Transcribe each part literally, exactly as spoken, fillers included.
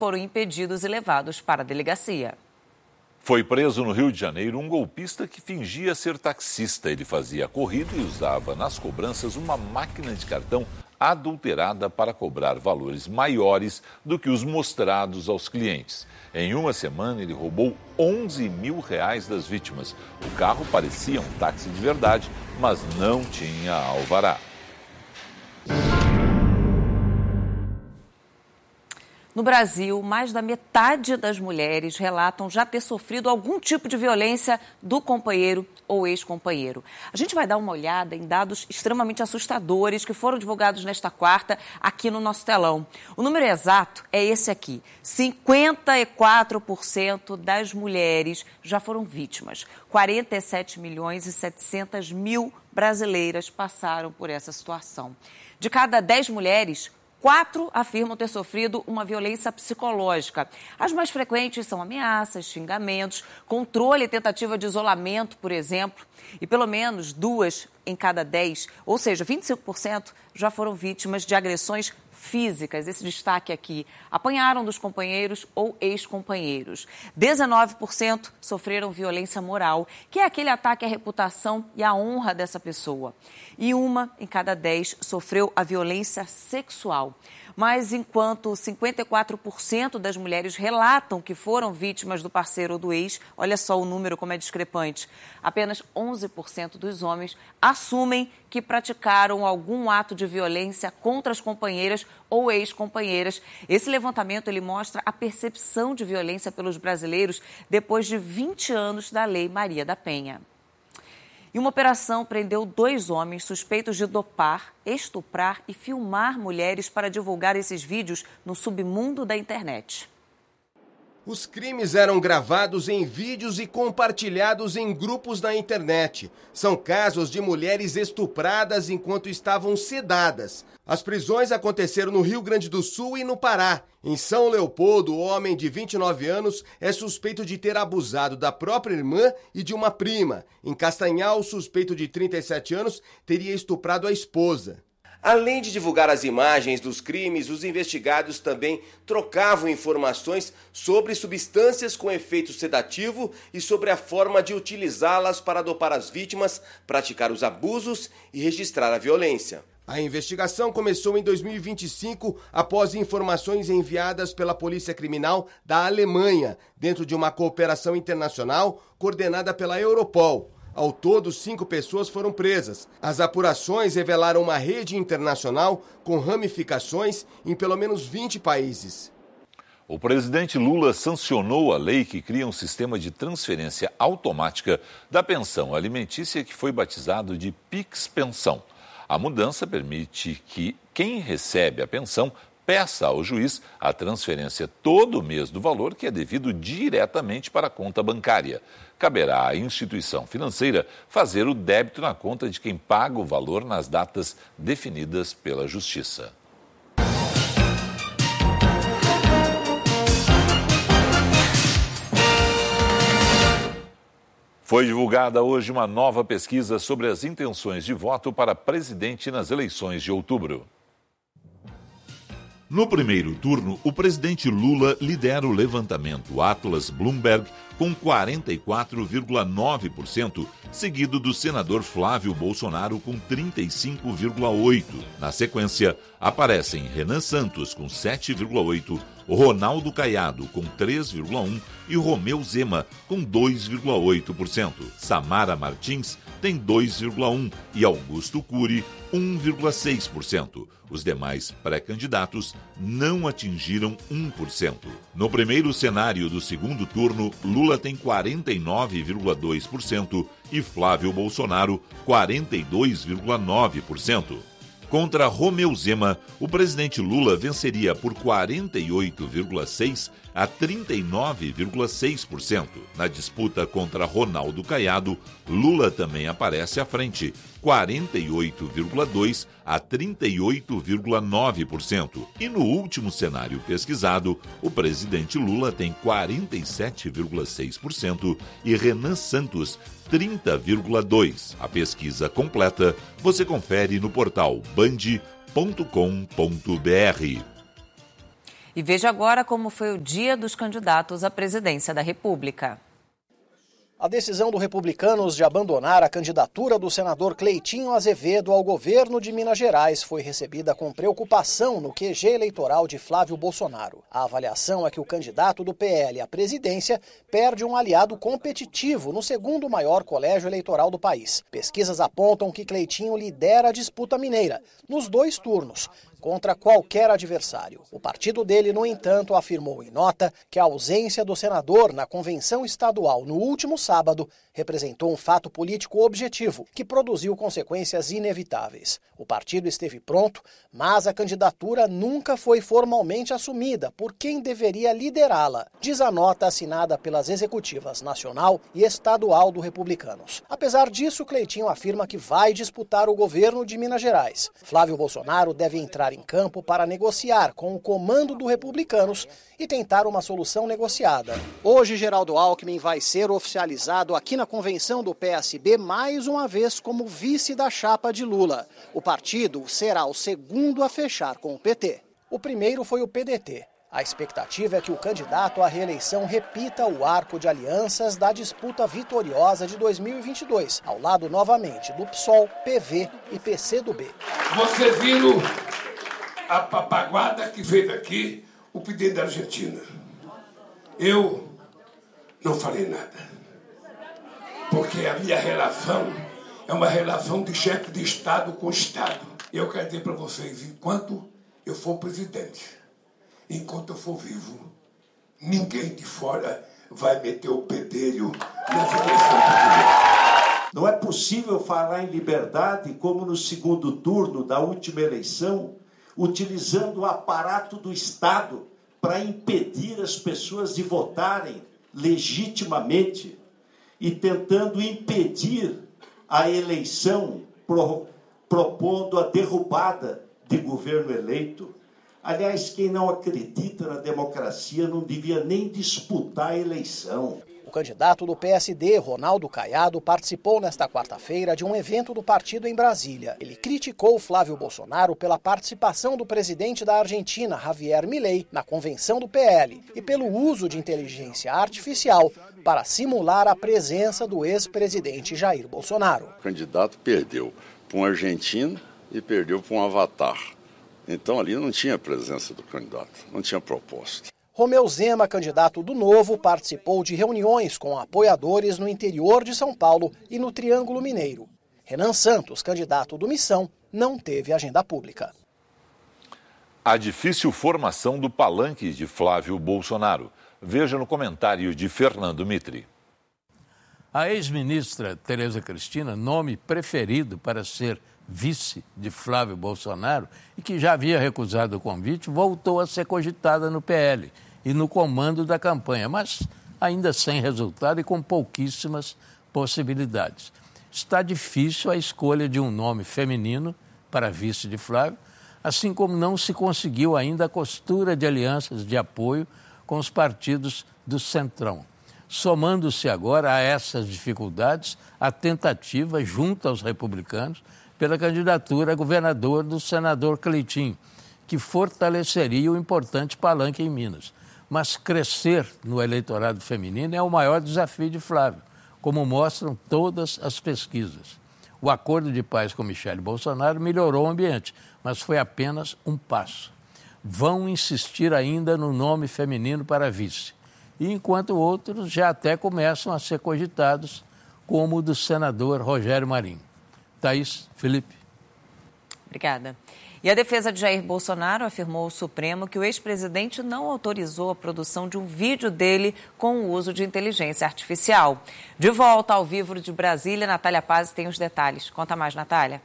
foram impedidos e levados para a delegacia. Foi preso no Rio de Janeiro um golpista que fingia ser taxista. Ele fazia corrida e usava nas cobranças uma máquina de cartão adulterada para cobrar valores maiores do que os mostrados aos clientes. Em uma semana, ele roubou onze mil reais das vítimas. O carro parecia um táxi de verdade, mas não tinha alvará. No Brasil, mais da metade das mulheres relatam já ter sofrido algum tipo de violência do companheiro ou ex-companheiro. A gente vai dar uma olhada em dados extremamente assustadores que foram divulgados nesta quarta aqui no nosso telão. O número exato é esse aqui. cinquenta e quatro por cento das mulheres já foram vítimas. quarenta e sete milhões e setecentas mil brasileiras passaram por essa situação. De cada dez mulheres, quatro afirmam ter sofrido uma violência psicológica. As mais frequentes são ameaças, xingamentos, controle e tentativa de isolamento, por exemplo. E pelo menos duas em cada dez, ou seja, vinte e cinco por cento, já foram vítimas de agressões físicas. Esse destaque aqui. Apanharam dos companheiros ou ex-companheiros. dezenove por cento sofreram violência moral, que é aquele ataque à reputação e à honra dessa pessoa. E uma em cada dez sofreu a violência sexual. Mas enquanto cinquenta e quatro por cento das mulheres relatam que foram vítimas do parceiro ou do ex, olha só o número como é discrepante, apenas onze por cento dos homens assumem que praticaram algum ato de violência contra as companheiras ou ex-companheiras. Esse levantamento ele mostra a percepção de violência pelos brasileiros depois de vinte anos da Lei Maria da Penha. E uma operação prendeu dois homens suspeitos de dopar, estuprar e filmar mulheres para divulgar esses vídeos no submundo da internet. Os crimes eram gravados em vídeos e compartilhados em grupos na internet. São casos de mulheres estupradas enquanto estavam sedadas. As prisões aconteceram no Rio Grande do Sul e no Pará. Em São Leopoldo, o homem de vinte e nove anos é suspeito de ter abusado da própria irmã e de uma prima. Em Castanhal, o suspeito de trinta e sete anos teria estuprado a esposa. Além de divulgar as imagens dos crimes, os investigados também trocavam informações sobre substâncias com efeito sedativo e sobre a forma de utilizá-las para dopar as vítimas, praticar os abusos e registrar a violência. A investigação começou em dois mil e vinte e cinco após informações enviadas pela Polícia Criminal da Alemanha, dentro de uma cooperação internacional coordenada pela Europol. Ao todo, cinco pessoas foram presas. As apurações revelaram uma rede internacional com ramificações em pelo menos vinte países. O presidente Lula sancionou a lei que cria um sistema de transferência automática da pensão alimentícia que foi batizado de Pix Pensão. A mudança permite que quem recebe a pensão peça ao juiz a transferência todo mês do valor que é devido diretamente para a conta bancária. Caberá à instituição financeira fazer o débito na conta de quem paga o valor nas datas definidas pela Justiça. Foi divulgada hoje uma nova pesquisa sobre as intenções de voto para presidente nas eleições de outubro. No primeiro turno, o presidente Lula lidera o levantamento Atlas Bloomberg com quarenta e quatro vírgula nove por cento, seguido do senador Flávio Bolsonaro com trinta e cinco vírgula oito por cento. Na sequência, aparecem Renan Santos com sete vírgula oito por cento, Ronaldo Caiado com três vírgula um por cento e Romeu Zema com dois vírgula oito por cento. Samara Martins tem dois vírgula um por cento e Augusto Cury um vírgula seis por cento. Os demais pré-candidatos não atingiram um por cento. No primeiro cenário do segundo turno, Lula tem quarenta e nove vírgula dois por cento e Flávio Bolsonaro quarenta e dois vírgula nove por cento. Contra Romeu Zema, o presidente Lula venceria por quarenta e oito vírgula seis por cento a trinta e nove vírgula seis por cento. Na disputa contra Ronaldo Caiado, Lula também aparece à frente, quarenta e oito vírgula dois por cento a trinta e oito vírgula nove por cento. E no último cenário pesquisado, o presidente Lula tem quarenta e sete vírgula seis por cento e Renan Santos trinta vírgula dois por cento. A pesquisa completa você confere no portal band ponto com ponto br. E veja agora como foi o dia dos candidatos à presidência da República. A decisão do Republicanos de abandonar a candidatura do senador Cleitinho Azevedo ao governo de Minas Gerais foi recebida com preocupação no Q G eleitoral de Flávio Bolsonaro. A avaliação é que o candidato do P L à presidência perde um aliado competitivo no segundo maior colégio eleitoral do país. Pesquisas apontam que Cleitinho lidera a disputa mineira, nos dois turnos, contra qualquer adversário. O partido dele, no entanto, afirmou em nota que a ausência do senador na convenção estadual no último sábado representou um fato político objetivo que produziu consequências inevitáveis. O partido esteve pronto, mas a candidatura nunca foi formalmente assumida por quem deveria liderá-la, diz a nota assinada pelas executivas nacional e estadual do Republicanos. Apesar disso, Cleitinho afirma que vai disputar o governo de Minas Gerais. Flávio Bolsonaro deve entrar em campo para negociar com o comando do Republicanos e tentar uma solução negociada. Hoje, Geraldo Alckmin vai ser oficializado aqui na convenção do P S B mais uma vez como vice da chapa de Lula. O partido será o segundo a fechar com o P T. O primeiro foi o P D T. A expectativa é que o candidato à reeleição repita o arco de alianças da disputa vitoriosa de dois mil e vinte e dois, ao lado novamente do P SOL, P V e P C do B. Vocês viram a papaguada que fez aqui o pedido da Argentina. Eu não falei nada, porque a minha relação é uma relação de chefe de Estado com Estado. Eu quero dizer para vocês, enquanto eu for presidente, enquanto eu for vivo, ninguém de fora vai meter o pedelho nessa eleição. Não é possível falar em liberdade como no segundo turno da última eleição, utilizando o aparato do Estado para impedir as pessoas de votarem legitimamente e tentando impedir a eleição, pro, propondo a derrubada de governo eleito. Aliás, quem não acredita na democracia não devia nem disputar a eleição. O candidato do P S D, Ronaldo Caiado, participou nesta quarta-feira de um evento do partido em Brasília. Ele criticou Flávio Bolsonaro pela participação do presidente da Argentina, Javier Milei, na convenção do P L e pelo uso de inteligência artificial para simular a presença do ex-presidente Jair Bolsonaro. O candidato perdeu para um argentino e perdeu para um avatar. Então ali não tinha presença do candidato, não tinha proposta. Romeu Zema, candidato do Novo, participou de reuniões com apoiadores no interior de São Paulo e no Triângulo Mineiro. Renan Santos, candidato do Missão, não teve agenda pública. A difícil formação do palanque de Flávio Bolsonaro. Veja no comentário de Fernando Mitri. A ex-ministra Tereza Cristina, nome preferido para ser vice de Flávio Bolsonaro e que já havia recusado o convite, voltou a ser cogitada no P L e no comando da campanha, mas ainda sem resultado e com pouquíssimas possibilidades. Está difícil a escolha de um nome feminino para vice de Flávio, assim como não se conseguiu ainda a costura de alianças de apoio com os partidos do Centrão. Somando-se agora a essas dificuldades, a tentativa, junto aos republicanos, pela candidatura a governador do senador Cleitinho, que fortaleceria o importante palanque em Minas. Mas crescer no eleitorado feminino é o maior desafio de Flávio, como mostram todas as pesquisas. O acordo de paz com Michele Bolsonaro melhorou o ambiente, mas foi apenas um passo. Vão insistir ainda no nome feminino para vice, e enquanto outros já até começam a ser cogitados, como o do senador Rogério Marinho. Thaís, Felipe. Obrigada. E a defesa de Jair Bolsonaro afirmou ao Supremo que o ex-presidente não autorizou a produção de um vídeo dele com o uso de inteligência artificial. De volta ao vivo de Brasília, Natália Paz tem os detalhes. Conta mais, Natália.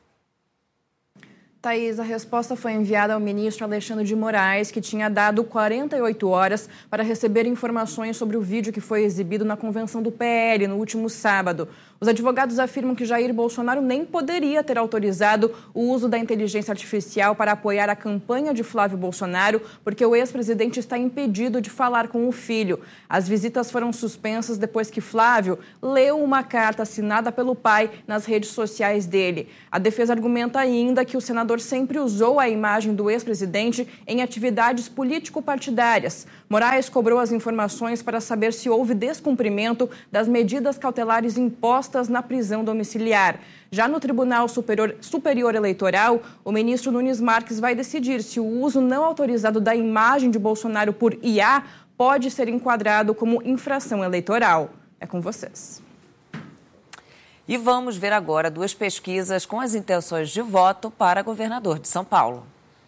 Thaís, a resposta foi enviada ao ministro Alexandre de Moraes, que tinha dado quarenta e oito horas para receber informações sobre o vídeo que foi exibido na convenção do P L no último sábado. Os advogados afirmam que Jair Bolsonaro nem poderia ter autorizado o uso da inteligência artificial para apoiar a campanha de Flávio Bolsonaro, porque o ex-presidente está impedido de falar com o filho. As visitas foram suspensas depois que Flávio leu uma carta assinada pelo pai nas redes sociais dele. A defesa argumenta ainda que o senador sempre usou a imagem do ex-presidente em atividades político-partidárias. Moraes cobrou as informações para saber se houve descumprimento das medidas cautelares impostas na prisão domiciliar. Já no Tribunal Superior, Superior Eleitoral, o ministro Nunes Marques vai decidir se o uso não autorizado da imagem de Bolsonaro por I A pode ser enquadrado como infração eleitoral. É com vocês. E vamos ver agora duas pesquisas com as intenções de voto para governador de São Paulo.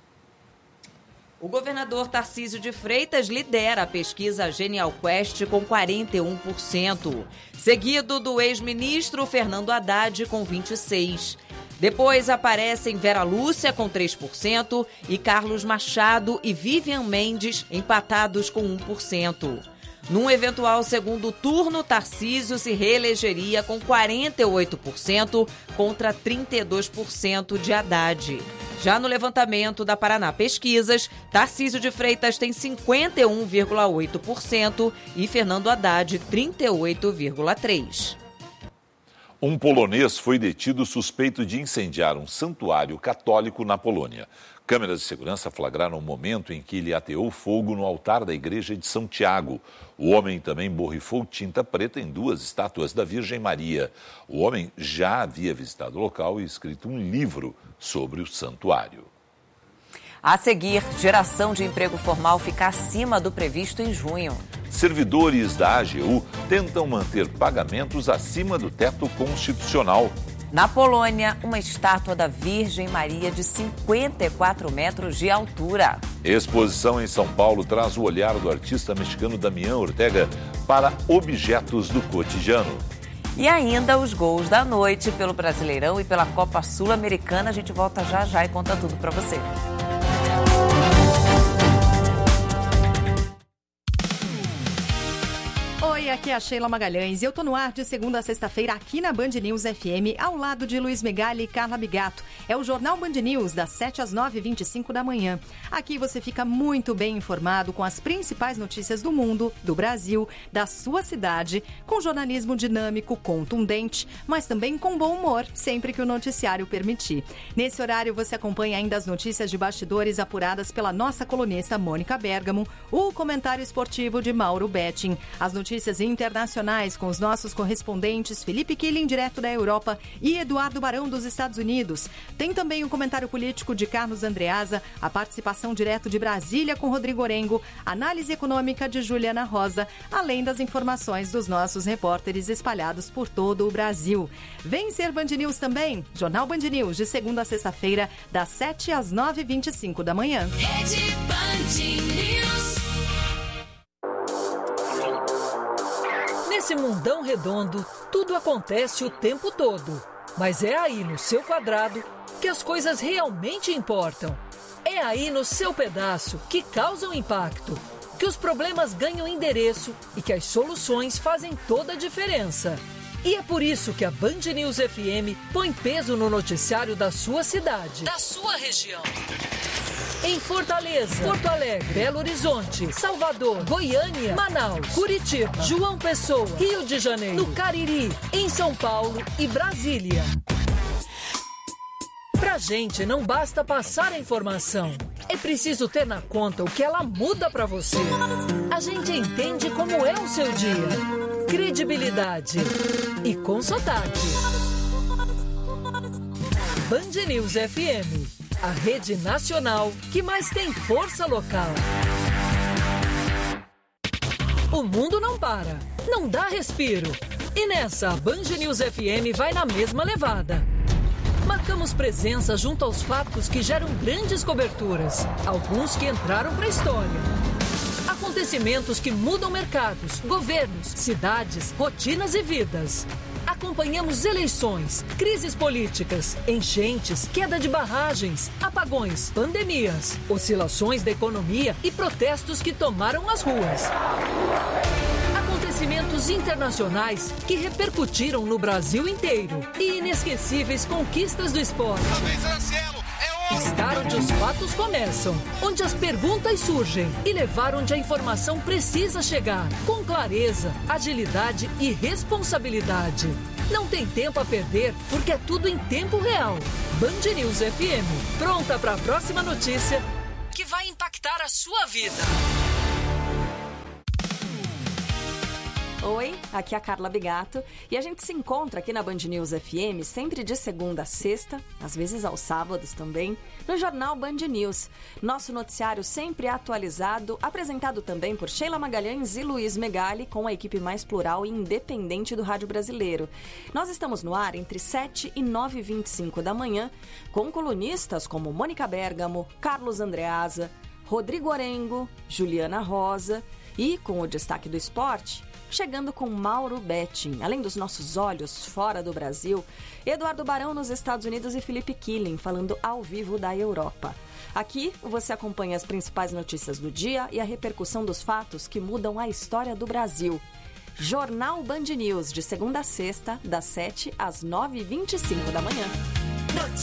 O governador Tarcísio de Freitas lidera a pesquisa Genial Quest com quarenta e um por cento, seguido do ex-ministro Fernando Haddad com vinte e seis por cento. Depois aparecem Vera Lúcia com três por cento e Carlos Machado e Vivian Mendes empatados com um por cento. Num eventual segundo turno, Tarcísio se reelegeria com quarenta e oito por cento contra trinta e dois por cento de Haddad. Já no levantamento da Paraná Pesquisas, Tarcísio de Freitas tem cinquenta e um vírgula oito por cento e Fernando Haddad trinta e oito vírgula três por cento. Um polonês foi detido suspeito de incendiar um santuário católico na Polônia. Câmeras de segurança flagraram o momento em que ele ateou fogo no altar da igreja de São Tiago. O homem também borrifou tinta preta em duas estátuas da Virgem Maria. O homem já havia visitado o local e escrito um livro sobre o santuário. A seguir, geração de emprego formal fica acima do previsto em junho. Servidores da A G U tentam manter pagamentos acima do teto constitucional. Na Polônia, uma estátua da Virgem Maria de cinquenta e quatro metros de altura. Exposição em São Paulo traz o olhar do artista mexicano Damián Ortega para objetos do cotidiano. E ainda os gols da noite pelo Brasileirão e pela Copa Sul-Americana. A gente volta já já e conta tudo para você. Oi, aqui é a Sheila Magalhães e eu tô no ar de segunda a sexta-feira aqui na Band News F M, ao lado de Luiz Megali e Carla Bigato. É o Jornal Band News, das sete às nove e vinte e cinco da manhã. Aqui você fica muito bem informado com as principais notícias do mundo, do Brasil, da sua cidade, com jornalismo dinâmico, contundente, mas também com bom humor, sempre que o noticiário permitir. Nesse horário você acompanha ainda as notícias de bastidores apuradas pela nossa colunista Mônica Bergamo, o comentário esportivo de Mauro Betting, as notícias internacionais com os nossos correspondentes Felipe Killing, direto da Europa, e Eduardo Barão, dos Estados Unidos. Tem também o comentário político de Carlos Andreasa, a participação direto de Brasília com Rodrigo Orengo, análise econômica de Juliana Rosa, além das informações dos nossos repórteres espalhados por todo o Brasil. Vem ser Band News também, Jornal Band News, de segunda a sexta-feira, das sete às nove e vinte e cinco da manhã. Rede Band News. Nesse mundão redondo, tudo acontece o tempo todo. Mas é aí no seu quadrado que as coisas realmente importam. É aí no seu pedaço que causam impacto, que os problemas ganham endereço e que as soluções fazem toda a diferença. E é por isso que a Band News F M põe peso no noticiário da sua cidade, Da sua região. em Fortaleza, Porto Alegre, Belo Horizonte, Salvador, Goiânia, Manaus, Curitiba, João Pessoa, Rio de Janeiro, no Cariri, em São Paulo e Brasília. Pra gente não basta passar a informação, é preciso ter na conta o que ela muda pra você. A gente entende como é o seu dia. Credibilidade e com sotaque. Band News F M, a rede nacional que mais tem força local. O mundo não para, não dá respiro. E nessa, a Band News F M vai na mesma levada. Marcamos presença junto aos fatos que geram grandes coberturas, alguns que entraram para a história. Acontecimentos que mudam mercados, governos, cidades, rotinas e vidas. Acompanhamos eleições, crises políticas, enchentes, queda de barragens, apagões, pandemias, oscilações da economia e protestos que tomaram as ruas. Acontecimentos Acontecimentos internacionais que repercutiram no Brasil inteiro e inesquecíveis conquistas do esporte. Estar onde os fatos começam, onde as perguntas surgem e levar onde a informação precisa chegar, com clareza, agilidade e responsabilidade. Não tem tempo a perder, porque é tudo em tempo real. Band News F M, pronta para a próxima notícia que vai impactar a sua vida. Oi, aqui é a Carla Bigato e a gente se encontra aqui na Band News F M sempre de segunda a sexta, às vezes aos sábados também, no Jornal Band News. Nosso noticiário sempre atualizado, apresentado também por Sheila Magalhães e Luiz Megali, com a equipe mais plural e independente do rádio brasileiro. Nós estamos no ar entre sete e nove e vinte e cinco da manhã, com colunistas como Mônica Bergamo, Carlos Andreasa, Rodrigo Orengo, Juliana Rosa e, com o destaque do esporte, chegando com Mauro Betting, além dos nossos olhos fora do Brasil, Eduardo Barão nos Estados Unidos e Felipe Killing falando ao vivo da Europa. Aqui você acompanha as principais notícias do dia e a repercussão dos fatos que mudam a história do Brasil. Jornal Band News, de segunda a sexta, das sete às nove e vinte e cinco da manhã. Notícias.